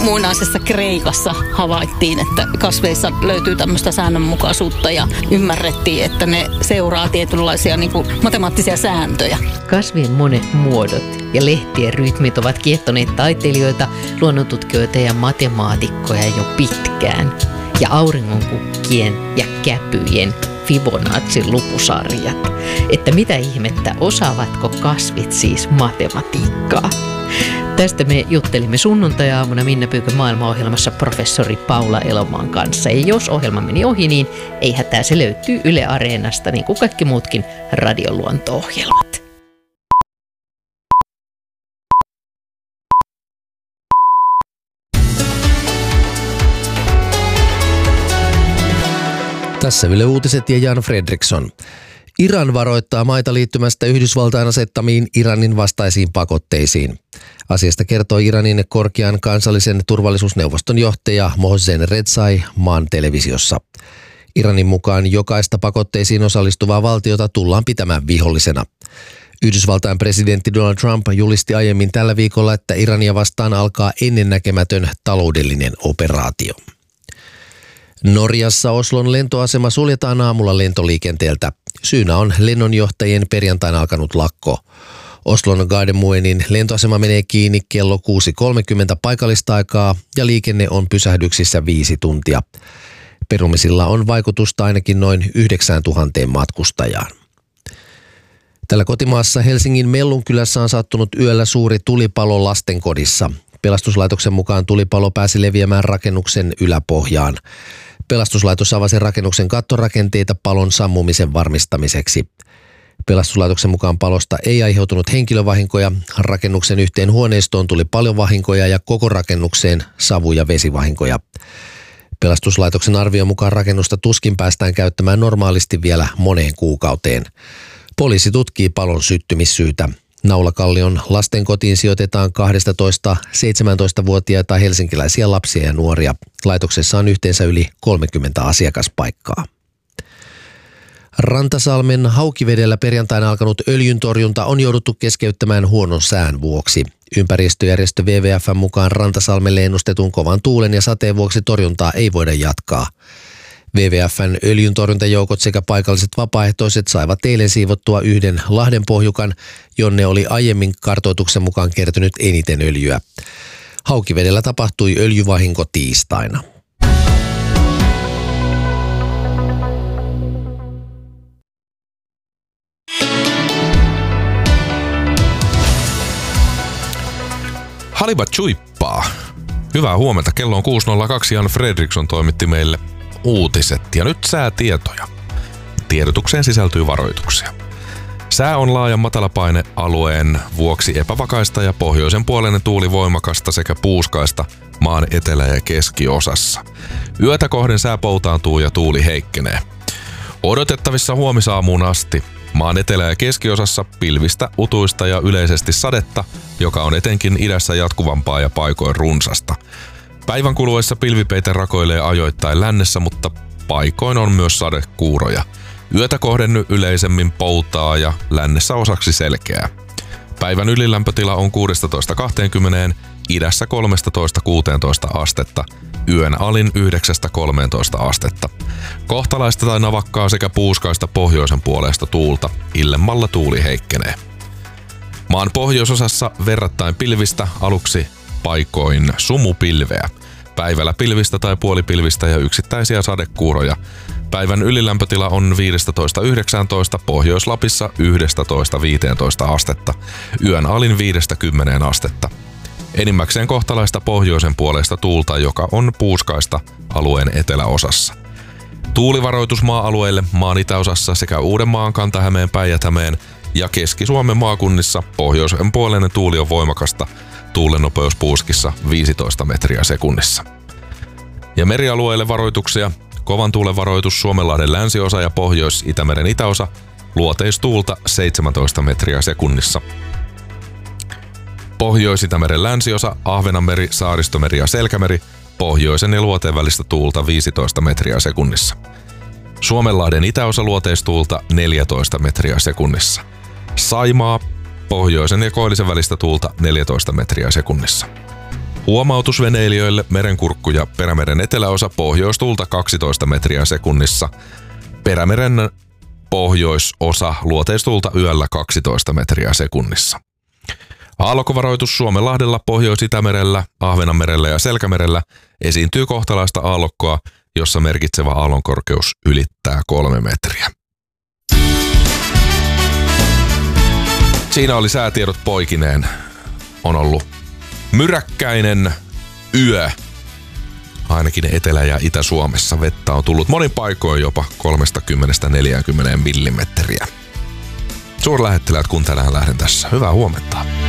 muinaisessa Kreikassa havaittiin, että kasveissa löytyy tämmöistä säännönmukaisuutta ja ymmärrettiin, että ne seuraa tietynlaisia niin kuin matemaattisia sääntöjä. Kasvien monet muodot ja lehtien rytmit ovat kiehtoneet taiteilijoita, luonnontutkijoita ja matemaatikkoja jo pitkään. Ja auringonkukkien ja käpyjen Fibonacin lukusarjat. Että mitä ihmettä, osaavatko kasvit siis matematiikkaa? Tästä me juttelimme sunnuntai-aamuna Minna Pyykön maailmaohjelmassa professori Paula Elomaan kanssa. Ja jos ohjelma meni ohi, niin ei hätää, se löytyy Yle Areenasta, niin kuin kaikki muutkin radioluonto-ohjelmat. Tässä Yle Uutiset ja Jan Fredriksson. Iran varoittaa maita liittymästä Yhdysvaltain asettamiin Iranin vastaisiin pakotteisiin. Asiasta kertoo Iranin korkean kansallisen turvallisuusneuvoston johtaja Mohsen Rezai maan televisiossa. Iranin mukaan jokaista pakotteisiin osallistuvaa valtiota tullaan pitämään vihollisena. Yhdysvaltain presidentti Donald Trump julisti aiemmin tällä viikolla, että Irania vastaan alkaa ennennäkemätön taloudellinen operaatio. Norjassa Oslon lentoasema suljetaan aamulla lentoliikenteeltä. Syynä on lennonjohtajien perjantaina alkanut lakko. Oslon Gardermoenin lentoasema menee kiinni kello 6.30 paikallista aikaa ja liikenne on pysähdyksissä 5 tuntia. Perumisilla on vaikutusta ainakin noin 9,000 matkustajaan. Tällä kotimaassa Helsingin Mellunkylässä on sattunut yöllä suuri tulipalo lastenkodissa. Pelastuslaitoksen mukaan tulipalo pääsi leviämään rakennuksen yläpohjaan. Pelastuslaitos avasi rakennuksen kattorakenteita palon sammumisen varmistamiseksi. Pelastuslaitoksen mukaan palosta ei aiheutunut henkilövahinkoja. Rakennuksen yhteen huoneistoon tuli paljon vahinkoja ja koko rakennukseen savu- ja vesivahinkoja. Pelastuslaitoksen arvion mukaan rakennusta tuskin päästään käyttämään normaalisti vielä moneen kuukauteen. Poliisi tutkii palon syttymissyytä. Naulakallion lastenkotiin sijoitetaan 12-17-vuotiaita helsinkiläisiä lapsia ja nuoria. Laitoksessa on yhteensä yli 30 asiakaspaikkaa. Rantasalmen Haukivedellä perjantaina alkanut öljyntorjunta on jouduttu keskeyttämään huonon sään vuoksi. Ympäristöjärjestö WWF:n mukaan Rantasalmelle ennustetun kovan tuulen ja sateen vuoksi torjuntaa ei voida jatkaa. WWF:n öljyntorjuntajoukot sekä paikalliset vapaaehtoiset saivat eilen siivottua yhden lahdenpohjukan, jonne oli aiemmin kartoituksen mukaan kertynyt eniten öljyä. Haukivedellä tapahtui öljyvahinko tiistaina. Halibat chuippaa. Hyvää huomenta. Kello on 6.02. Jan Fredriksson toimitti meille uutiset ja nyt säätietoja. Tiedotukseen sisältyy varoituksia. Sää on laajan matalapainealueen vuoksi epävakaista ja pohjoisen puoleinen tuuli voimakasta sekä puuskaista maan etelä- ja keskiosassa. Yötä kohden sää poutaantuu ja tuuli heikkenee. Odotettavissa huomisaamuun asti maan etelä- ja keskiosassa pilvistä, utuista ja yleisesti sadetta, joka on etenkin idässä jatkuvampaa ja paikoin runsasta. Päivän kuluessa pilvipeite rakoilee ajoittain lännessä, mutta paikoin on myös sadekuuroja. Yötä kohden yleisemmin poutaa ja lännessä osaksi selkeää. Päivän ylilämpötila on 16-20, idässä 13-16 astetta, yön alin 9-13 astetta. Kohtalaista tai navakkaa sekä puuskaista pohjoisen puolesta tuulta, illemmalla tuuli heikkenee. Maan pohjoisosassa verrattain pilvistä, aluksi paikoin sumupilveä. Päivällä pilvistä tai puolipilvistä ja yksittäisiä sadekuuroja. Päivän ylilämpötila on 15-19, Pohjois-Lapissa 11-15 astetta, yön alin 5-10 astetta. Enimmäkseen kohtalaista pohjoisen puolesta tuulta, joka on puuskaista alueen eteläosassa. Tuulivaroitus maa-alueille maan itäosassa sekä Uudenmaan, Kanta-Hämeen, Päijät-Hämeen ja Keski-Suomen maakunnissa pohjoisen puoleinen tuuli on voimakasta, tuulen nopeus puuskissa 15 metriä sekunnissa. Ja merialueille varoituksia. Kovan tuulen varoitus Suomenlahden länsiosa ja Pohjois-Itämeren itäosa, luoteistuulta 17 metriä sekunnissa. Pohjois-Itämeren länsiosa, Ahvenanmeri, Saaristomeri ja Selkämeri, pohjoisen ja luoteen välistä tuulta 15 metriä sekunnissa. Suomenlahden itäosa luoteistuulta 14 metriä sekunnissa. Saimaa, pohjoisen ja koillisen välistä tuulta 14 metriä sekunnissa. Huomautusveneilijöille merenkurkku ja Perämeren eteläosa pohjoistuulta 12 metriä sekunnissa. Perämeren pohjoisosa luoteistuulta yöllä 12 metriä sekunnissa. Aallokkovaroitus Suomenlahdella, Pohjois-Itämerellä, Ahvenanmerellä ja Selkämerellä esiintyy kohtalaista aallokkoa, jossa merkitsevä aallonkorkeus ylittää 3 metriä. Siinä oli säätiedot poikineen. On ollut myräkkäinen yö. Ainakin Etelä- ja Itä-Suomessa vettä on tullut monin paikoin jopa 30–40 millimetriä. Suurlähettiläät, kun tänään lähden tässä. Hyvää huomenta.